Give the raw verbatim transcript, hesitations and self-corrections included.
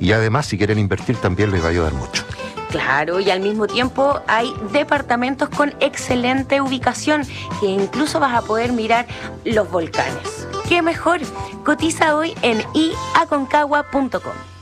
Y además, si quieren invertir, también les va a ayudar mucho. Claro, y al mismo tiempo hay departamentos con excelente ubicación, que incluso vas a poder mirar los volcanes. ¿Qué mejor? Cotiza hoy en i aconcagua punto com.